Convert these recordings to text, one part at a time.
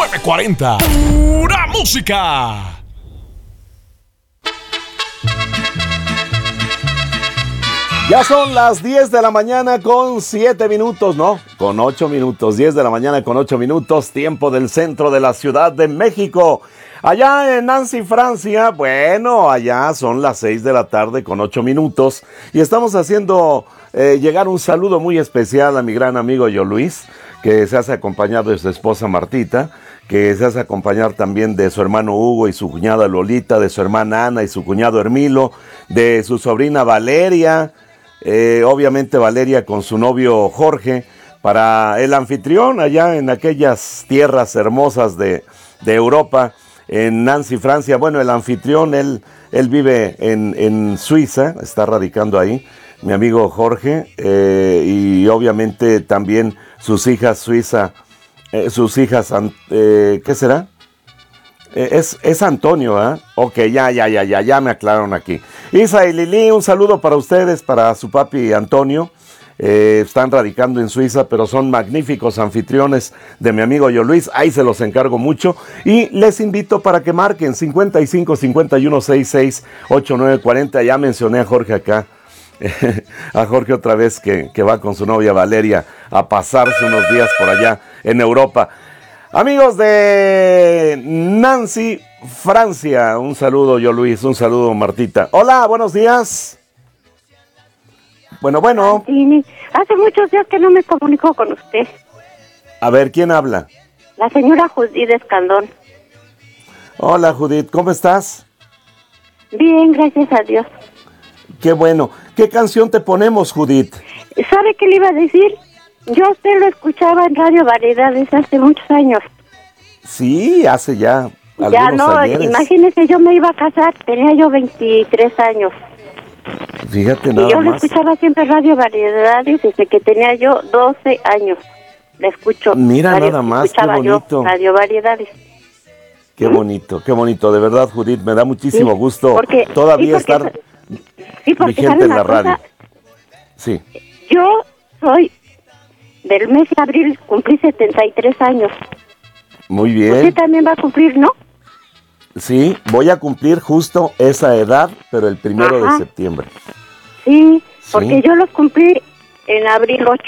940. ¡Pura música! Ya son las 10 de la mañana con 7 minutos, no, con 8 minutos. 10 de la mañana con 8 minutos, tiempo del centro de la Ciudad de México. Allá en Nancy, Francia, bueno, allá son las 6 de la tarde con 8 minutos. Y estamos haciendo llegar un saludo muy especial a mi gran amigo Yo Luis, que se hace acompañar de su esposa Martita, que se hace acompañar también de su hermano Hugo y su cuñada Lolita, de su hermana Ana y su cuñado Hermilo, de su sobrina Valeria, obviamente Valeria con su novio Jorge, para el anfitrión allá en aquellas tierras hermosas de Europa, en Nancy, Francia. Bueno, el anfitrión, él vive en Suiza, está radicando ahí, mi amigo Jorge, y obviamente también sus hijas ¿qué será? Es Antonio, ¿eh? Ok, ya me aclararon aquí. Isa y Lili, un saludo para ustedes, para su papi Antonio. Están radicando en Suiza, pero son magníficos anfitriones de mi amigo Yo Luis. Ahí se los encargo mucho. Y les invito para que marquen 55 51 66 89 40. Ya mencioné a Jorge acá. A Jorge otra vez que va con su novia Valeria a pasarse unos días por allá en Europa. Amigos de Nancy, Francia, un saludo Yo Luis, un saludo Martita. Hola, buenos días. Bueno. Sí, hace muchos días que no me comunico con usted. A ver, ¿quién habla? La señora Judith Escandón. Hola Judith, ¿cómo estás? Bien, gracias a Dios. Qué bueno. ¿Qué canción te ponemos, Judith? ¿Sabe qué le iba a decir? Yo a usted lo escuchaba en Radio Variedades hace muchos años. Sí, hace ya algunos ya no, ayeres. Imagínese, yo me iba a casar, tenía yo 23 años. Fíjate y nada yo más. lo escuchaba siempre en Radio Variedades desde que tenía yo 12 años. La escucho. Mira nada más, qué bonito. Yo Radio Variedades. Qué bonito, de verdad, Judith, me da muchísimo gusto porque, todavía estar vigente en la radio. Sí. Yo soy del mes de abril, cumplí 73 años. Muy bien. Usted también va a cumplir, ¿no? Sí, voy a cumplir justo esa edad, pero el 1 de septiembre. Sí, porque yo los cumplí en abril 8.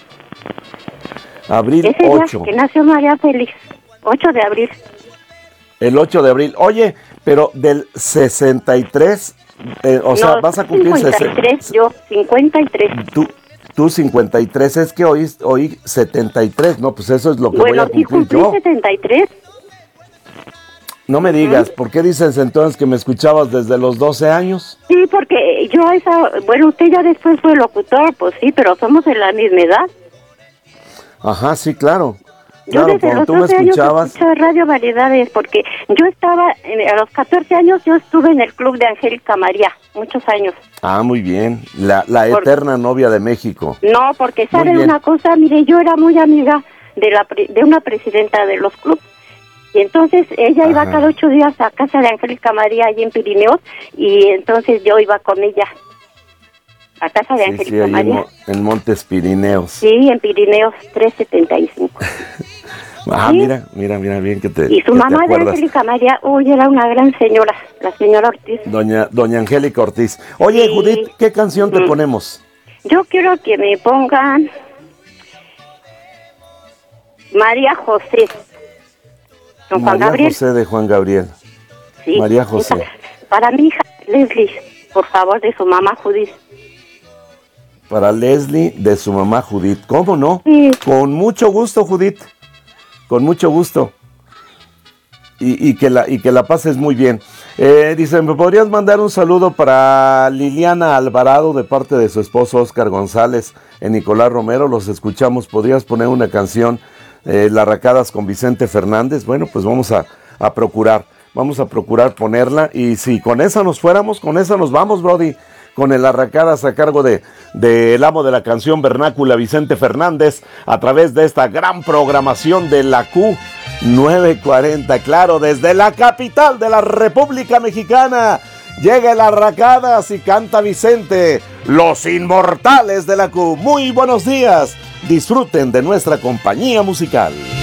Abril ese 8. Día que nació María Félix, 8 de abril. El 8 de abril. Oye, pero del 63, sea, vas a cumplir 53, yo 53. Tú 53, es que hoy 73, no, pues eso es lo que voy a cumplir cumplí yo. 73. No me digas, ¿por qué dices entonces que me escuchabas desde los 12 años? Sí, porque yo usted ya después fue locutor, pues sí, pero somos de la misma edad. Ajá, sí, claro. Yo Claro, desde cuando los tú me 12 escuchabas... años escuchaba Radio Variedades, porque yo estaba, a los 14 años, yo estuve en el club de Angélica María, muchos años. Ah, muy bien, la eterna novia de México. No, porque sabe una cosa, mire, yo era muy amiga de una presidenta de los clubes, y entonces ella iba cada 8 días a casa de Angélica María, allí en Pirineos, y entonces yo iba con ella a casa de Angélica María. En Montes Pirineos. Sí, en Pirineos 375. Ah, ¿sí? mira, bien que te Y su mamá te de Angélica María, era una gran señora, la señora Ortiz. Doña Angélica Ortiz. Oye, sí. Judith, ¿qué canción te ponemos? Yo quiero que me pongan María José. Don Juan Gabriel. José de Juan Gabriel. Sí. María José. Para mi hija Leslie, por favor, de su mamá Judith. Para Leslie, de su mamá Judith. ¿Cómo no? Sí. Con mucho gusto, Judith. Con mucho gusto. Y que la pases muy bien. Dice, ¿me podrías mandar un saludo para Liliana Alvarado de parte de su esposo Oscar González en Nicolás Romero? Los escuchamos. ¿Podrías poner una canción, Las Racadas con Vicente Fernández? Bueno, pues vamos a procurar. Vamos a procurar ponerla. Y si con esa nos fuéramos, con esa nos vamos, Brody. Con el Arracadas a cargo de el amo de la canción vernácula, Vicente Fernández, a través de esta gran programación de la Q940, claro, desde la capital de la República Mexicana. Llega el Arracadas y canta Vicente, los inmortales de la Q. Muy buenos días, disfruten de nuestra compañía musical.